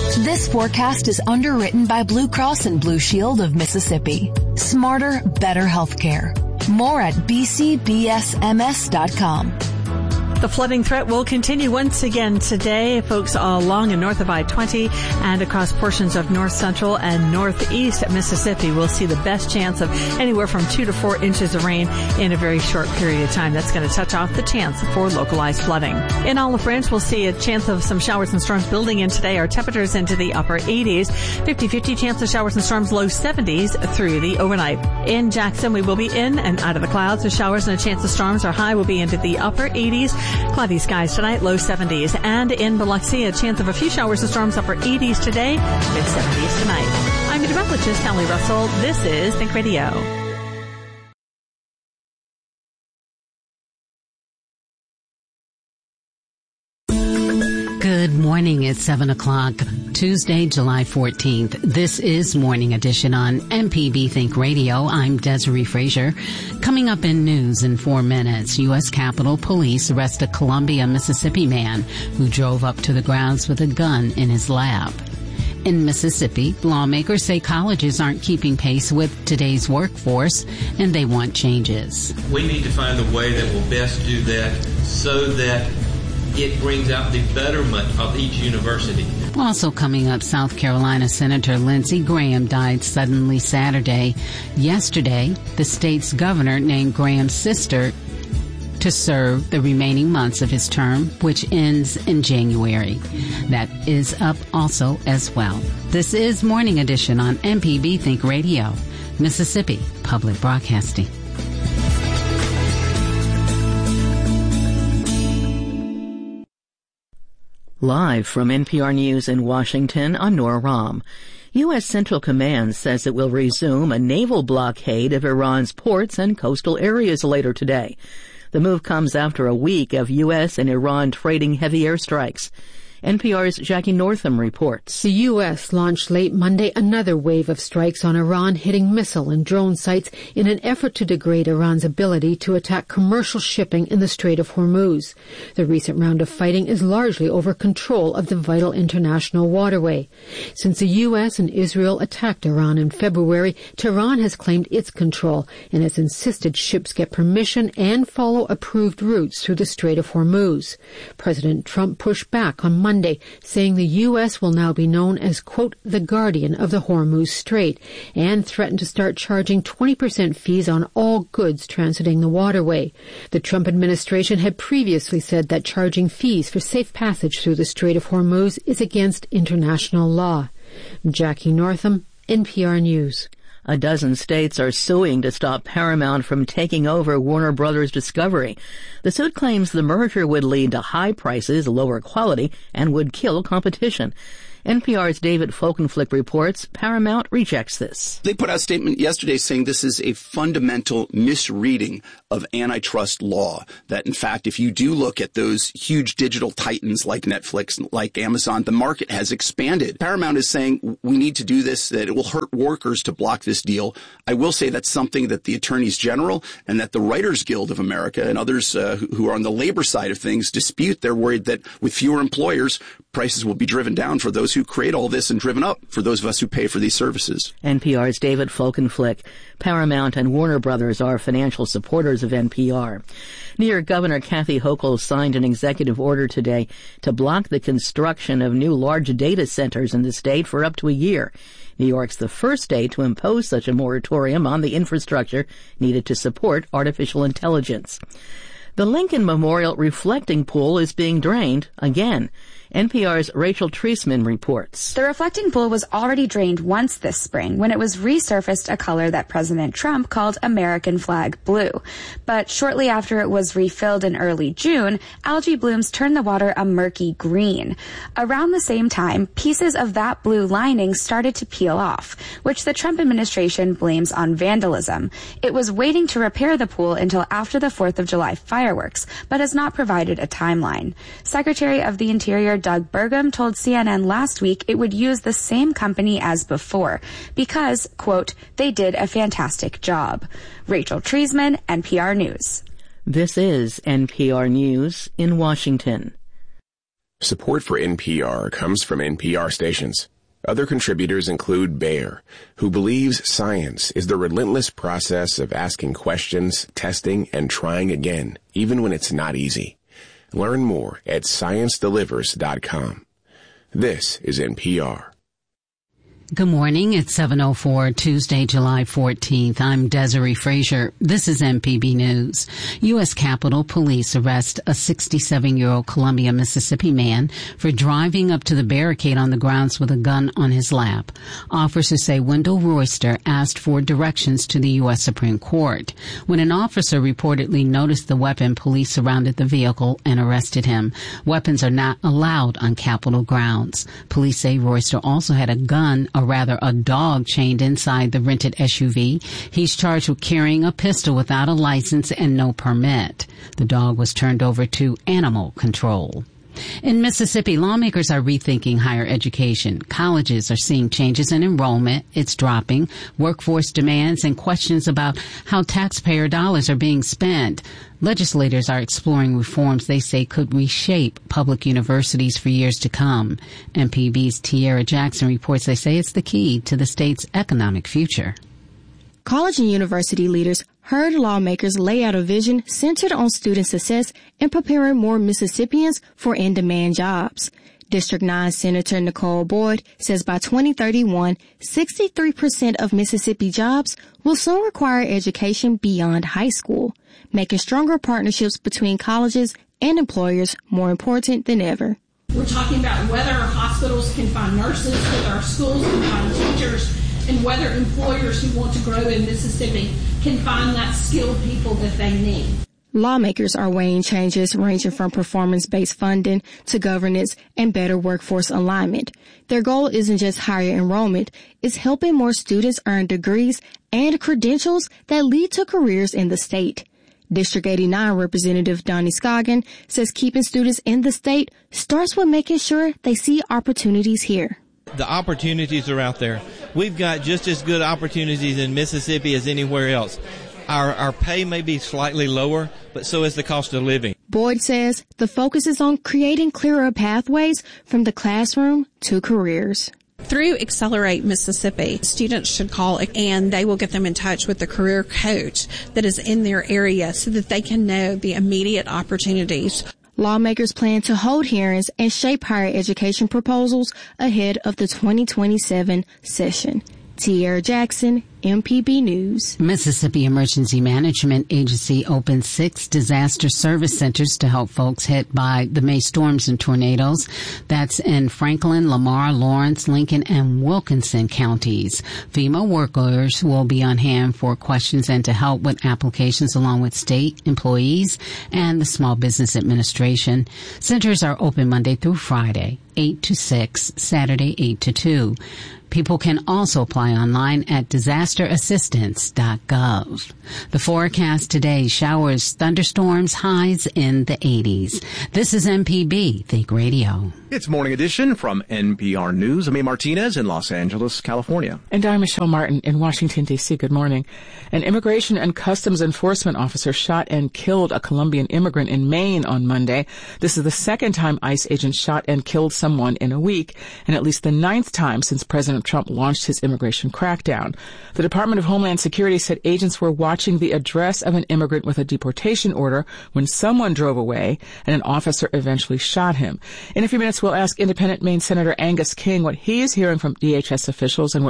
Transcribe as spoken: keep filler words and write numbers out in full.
This forecast is underwritten by Blue Cross and Blue Shield of Mississippi. Smarter, better healthcare. More at b c b s m s dot com. The flooding threat will continue once again today. Folks all along and north of I twenty and across portions of north central and northeast Mississippi will see the best chance of anywhere from two to four inches of rain in a very short period of time. That's going to touch off the chance for localized flooding. In Olive Branch, we'll see a chance of some showers and storms building in today. Our temperatures into the upper eighties. fifty-fifty chance of showers and storms, low seventies through the overnight. In Jackson, we will be in and out of the clouds with showers and a chance of storms. Our high will be into the upper eighties. Cloudy skies tonight, low seventies. And in Biloxi, a chance of a few showers and storms, upper eighties today, mid seventies tonight. I'm meteorologist Callie Russell. This is Think Radio. Good morning. It's seven o'clock, Tuesday, July fourteenth. This is Morning Edition on M P B Think Radio. I'm Desiree Frazier. Coming up in news in four minutes, U S Capitol Police arrest a Columbia, Mississippi man who drove up to the grounds with a gun in his lap. In Mississippi, lawmakers say colleges aren't keeping pace with today's workforce, and they want changes. We need to find a way that will best do that so that it brings out the betterment of each university. Also coming up, South Carolina Senator Lindsey Graham died suddenly Saturday. Yesterday, the state's governor named Graham's sister to serve the remaining months of his term, which ends in January. That is up also as well. This is Morning Edition on M P B Think Radio, Mississippi Public Broadcasting. Live from N P R News in Washington, I'm Nora Rahm. U S Central Command says it will resume a naval blockade of Iran's ports and coastal areas later today. The move comes after a week of U S and Iran trading heavy airstrikes. N P R's Jackie Northam reports. The U S launched late Monday another wave of strikes on Iran, hitting missile and drone sites in an effort to degrade Iran's ability to attack commercial shipping in the Strait of Hormuz. The recent round of fighting is largely over control of the vital international waterway. Since the U S and Israel attacked Iran in February, Tehran has claimed its control and has insisted ships get permission and follow approved routes through the Strait of Hormuz. President Trump pushed back on Monday Monday, saying the U S will now be known as, quote, the guardian of the Hormuz Strait, and threatened to start charging twenty percent fees on all goods transiting the waterway. The Trump administration had previously said that charging fees for safe passage through the Strait of Hormuz is against international law. Jackie Northam, N P R News. A dozen states are suing to stop Paramount from taking over Warner Brothers Discovery. The suit claims the merger would lead to high prices, lower quality, and would kill competition. N P R's David Folkenflik reports Paramount rejects this. They put out a statement yesterday saying this is a fundamental misreading of antitrust law, that in fact, if you do look at those huge digital titans like Netflix, like Amazon, the market has expanded. Paramount is saying we need to do this, that it will hurt workers to block this deal. I will say that's something that the attorneys general and that the Writers Guild of America and others uh, who are on the labor side of things dispute. They're worried that with fewer employers, prices will be driven down for those who create all this and driven up for those of us who pay for these services. N P R's David Folkenflik. Paramount and Warner Brothers are financial supporters of N P R. New York Governor Kathy Hochul signed an executive order today to block the construction of new large data centers in the state for up to a year. New York's the first state to impose such a moratorium on the infrastructure needed to support artificial intelligence. The Lincoln Memorial Reflecting Pool is being drained again. N P R's Rachel Treisman reports. The reflecting pool was already drained once this spring when it was resurfaced a color that President Trump called American flag blue. But shortly after it was refilled in early June, algae blooms turned the water a murky green. Around the same time, pieces of that blue lining started to peel off, which the Trump administration blames on vandalism. It was waiting to repair the pool until after the fourth of July fireworks, but has not provided a timeline. Secretary of the Interior Doug Burgum told C N N last week it would use the same company as before because, quote, they did a fantastic job. Rachel Treisman, N P R News. This is N P R News in Washington. Support for N P R comes from N P R stations. Other contributors include Bayer, who believes science is the relentless process of asking questions, testing, and trying again, even when it's not easy. Learn more at science delivers dot com. This is N P R. Good morning. It's seven oh four, Tuesday, July fourteenth. I'm Desiree Frazier. This is M P B News. U S Capitol Police arrest a sixty-seven-year-old Columbia, Mississippi man for driving up to the barricade on the grounds with a gun on his lap. Officers say Wendell Royster asked for directions to the U S Supreme Court. When an officer reportedly noticed the weapon, police surrounded the vehicle and arrested him. Weapons are not allowed on Capitol grounds. Police say Royster also had a gun, or rather a dog, chained inside the rented S U V. He's charged with carrying a pistol without a license and no permit. The dog was turned over to animal control. In Mississippi, lawmakers are rethinking higher education. Colleges are seeing changes in enrollment. It's dropping. Workforce demands and questions about how taxpayer dollars are being spent. Legislators are exploring reforms they say could reshape public universities for years to come. M P B's Tiara Jackson reports they say it's the key to the state's economic future. College and university leaders heard lawmakers lay out a vision centered on student success and preparing more Mississippians for in-demand jobs. District nine Senator Nicole Boyd says by twenty thirty-one, sixty-three percent of Mississippi jobs will soon require education beyond high school, making stronger partnerships between colleges and employers more important than ever. We're talking about whether our hospitals can find nurses, whether our schools can find teachers, and whether employers who want to grow in Mississippi can find that skilled people that they need. Lawmakers are weighing changes ranging from performance-based funding to governance and better workforce alignment. Their goal isn't just higher enrollment, it's helping more students earn degrees and credentials that lead to careers in the state. District eighty-nine Representative Donnie Scoggin says keeping students in the state starts with making sure they see opportunities here. The opportunities are out there. We've got just as good opportunities in Mississippi as anywhere else. Our, our pay may be slightly lower, but so is the cost of living. Boyd says the focus is on creating clearer pathways from the classroom to careers. Through Accelerate Mississippi, students should call and they will get them in touch with the career coach that is in their area so that they can know the immediate opportunities. Lawmakers plan to hold hearings and shape higher education proposals ahead of the twenty twenty-seven session. Tiara Jackson, M P B News. Mississippi Emergency Management Agency opened six disaster service centers to help folks hit by the May storms and tornadoes. That's in Franklin, Lamar, Lawrence, Lincoln, and Wilkinson counties. FEMA workers will be on hand for questions and to help with applications along with state employees and the Small Business Administration. Centers are open Monday through Friday, eight to six, Saturday, eight to two. People can also apply online at disaster assistance dot gov. The forecast today, showers, thunderstorms, highs in the eighties. This is M P B Think Radio. It's Morning Edition from N P R News. I'm A. Martinez in Los Angeles, California. And I'm Michelle Martin in Washington, D C. Good morning. An Immigration and Customs Enforcement officer shot and killed a Colombian immigrant in Maine on Monday. This is the second time ICE agents shot and killed someone in a week, and at least the ninth time since President Trump launched his immigration crackdown. The Department of Homeland Security said agents were watching the address of an immigrant with a deportation order when someone drove away and an officer eventually shot him. In a few minutes, we'll ask Independent Maine Senator Angus King what he is hearing from D H S officials and what